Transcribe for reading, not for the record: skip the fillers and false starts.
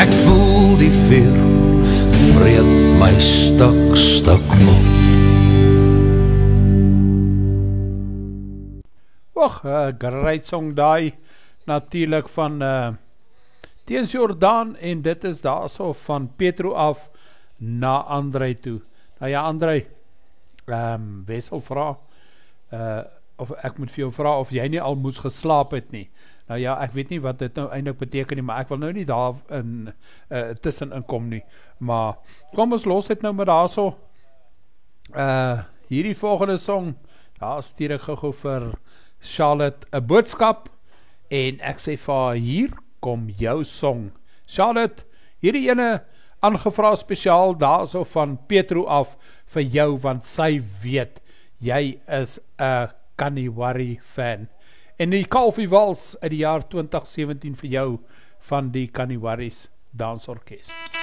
Ek voel die vuur vreet my stuk op. Och, great song daai, natuurlijk van Teens Jordaan, en dit is daar so van Petro af na André toe. Nou ja, André, Wessel vraag, of ek moet vir jou vraag of jy nie al moes geslaap het nie. Nou ja, ek weet nie wat dit nou eindelijk beteken nie, maar ek wil nou nie daar tussen inkom nie. Maar kom ons los het nou met daar so. Hierdie volgende song, daar stuur ek gou vir Charlotte 'n boodskap, en ek sê vir haar, hier kom jou song. Charlotte, hierdie ene aangevra spesiaal daar so van Petro af vir jou, want sy weet, jy is 'n Kaniwari fan. En die Kalfie Wals uit die jaar 2017 vir jou van die Kaniwaris Dansorkest.